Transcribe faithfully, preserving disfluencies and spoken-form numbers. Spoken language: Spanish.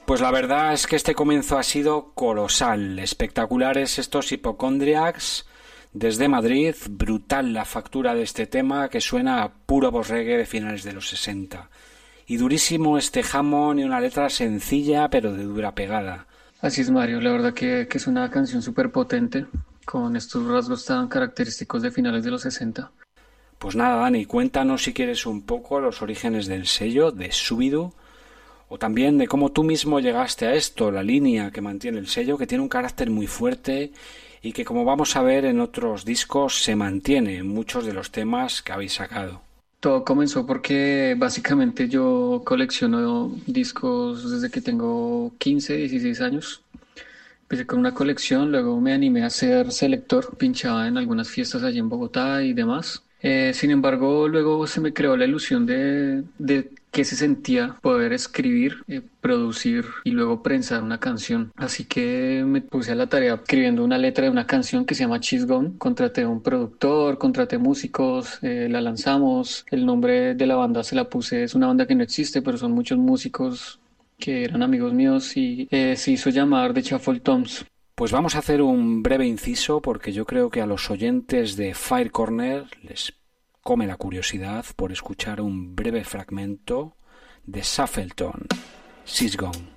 Pues la verdad es que este comienzo ha sido colosal, espectaculares estos Hypochondriacs desde Madrid, brutal la factura de este tema que suena a puro post-reggae de finales de los sesenta. Y durísimo este Hammond y una letra sencilla pero de dura pegada. Así es, Mario, la verdad que, que es una canción súper potente, con estos rasgos tan característicos de finales de los sesenta. Pues nada, Dani, cuéntanos si quieres un poco los orígenes del sello de Shubidoo, o también de cómo tú mismo llegaste a esto, la línea que mantiene el sello, que tiene un carácter muy fuerte y que, como vamos a ver en otros discos, se mantiene en muchos de los temas que habéis sacado. Todo comenzó porque básicamente yo colecciono discos desde que tengo quince, dieciséis años. Empecé con una colección, luego me animé a ser selector, pinchaba en algunas fiestas allí en Bogotá y demás. Eh, sin embargo, luego se me creó la ilusión de, de qué se sentía poder escribir, eh, producir y luego prensar una canción. Así que me puse a la tarea escribiendo una letra de una canción que se llama Cheese Gone. Contraté a un productor, contraté músicos, eh, la lanzamos. El nombre de la banda se la puse, es una banda que no existe, pero son muchos músicos que eran amigos míos y eh, se hizo llamar The Shuffle Toms. Pues vamos a hacer un breve inciso porque yo creo que a los oyentes de Fire Corner les come la curiosidad por escuchar un breve fragmento de Shuffleton, She's Gone.